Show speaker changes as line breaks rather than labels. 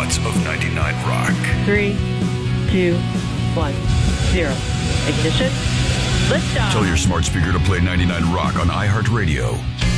thoughts of 99 Rock.
3, 2, 1, 0. Ignition. Liftoff.
Tell your smart speaker to play 99 Rock on iHeartRadio.